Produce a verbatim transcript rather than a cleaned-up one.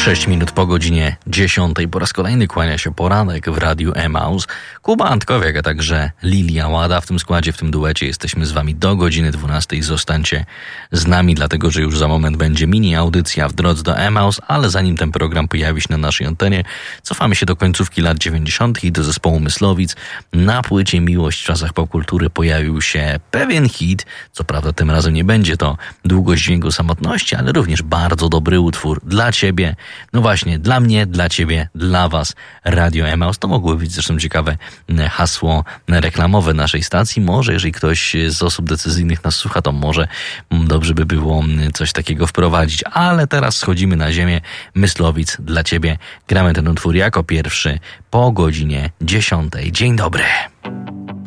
sześć minut po godzinie dziesiątej. Po raz kolejny kłania się poranek w Radiu Emaus. Kuba Antkowiak, a także Lilia Łada. W tym składzie, w tym duecie jesteśmy z wami do godziny dwunastej. Zostańcie z nami, dlatego że już za moment będzie mini audycja w drodze do Emaus, ale zanim ten program pojawi się na naszej antenie, cofamy się do końcówki lat dziewięćdziesiątych i do zespołu Myslowic. Na płycie Miłość w czasach popkultury pojawił się pewien hit. Co prawda tym razem nie będzie to Długość dźwięku samotności, ale również bardzo dobry utwór dla ciebie. No właśnie, dla mnie, dla ciebie, dla was. Radio Emaus. To mogło być zresztą ciekawe hasło reklamowe naszej stacji. Może, jeżeli ktoś z osób decyzyjnych nas słucha, to może dobrze by było coś takiego wprowadzić. Ale teraz schodzimy na ziemię. Myslowic dla ciebie. Gramy ten utwór jako pierwszy po godzinie dziesiątej. Dzień dobry.